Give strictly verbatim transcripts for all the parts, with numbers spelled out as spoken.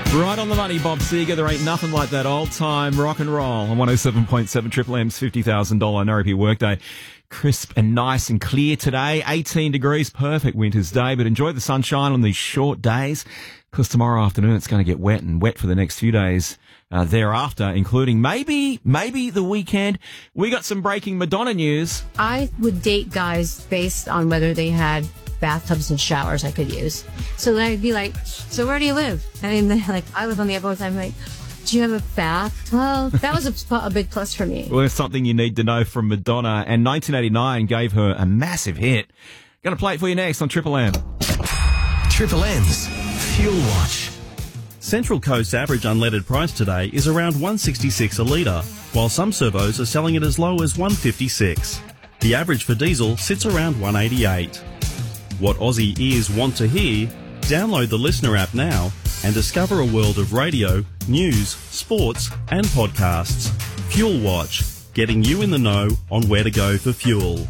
Right on the money, Bob Seger. There ain't nothing like that old-time rock and roll on one oh seven point seven Triple M's fifty thousand dollars Nairobi workday. Crisp and nice and clear today. eighteen degrees, perfect winter's day, but enjoy the sunshine on these short days because tomorrow afternoon it's going to get wet and wet for the next few days uh, thereafter, including maybe, maybe the weekend. We got some breaking Madonna news. I would date guys based on whether they had bathtubs and showers I could use. So then I'd be like, so where do you live? And they're like, I live on the upper side. I'm like, do you have a bath? Well, that was a, a big plus for me. Well, it's something you need to know from Madonna, and nineteen eighty-nine gave her a massive hit. Going to play it for you next on Triple M. Triple M's Fuel Watch. Central Coast's average unleaded price today is around one sixty-six a litre, while some servos are selling it as low as one fifty-six. The average for diesel sits around one eighty-eight. What Aussie ears want to hear? Download the Listener app now and discover a world of radio, news, sports and podcasts. Fuel Watch, getting you in the know on where to go for fuel.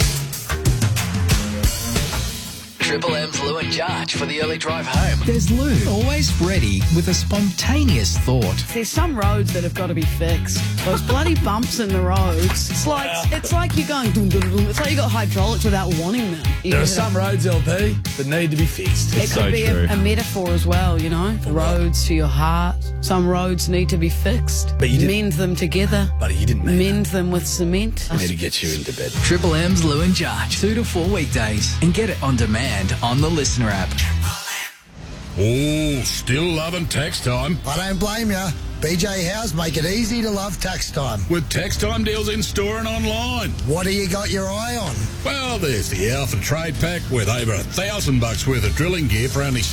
Triple M's Lou and Jarch for the early drive home. There's Lou, always ready with a spontaneous thought. There's some roads that have got to be fixed. Those bloody bumps in the roads. It's like it's like you're going dum dum dum. It's like you got hydraulics without wanting them. You There are know? some roads, L P, that need to be fixed. It It's could so be true. a, a metaphor as well, you know. Roads for your heart. Some roads need to be fixed. But you didn't- Mend them together. Buddy, you didn't mean Mend them with cement. I need to get you into bed. Triple M's Lou and Jarch, two to four weekdays, and get it on demand on the Listener app. Oh, still loving tax time? I don't blame you. B J House make it easy to love tax time. With tax time deals in store and online. What do you got your eye on? Well, there's the Alpha Trade Pack with over a thousand bucks worth of drilling gear for only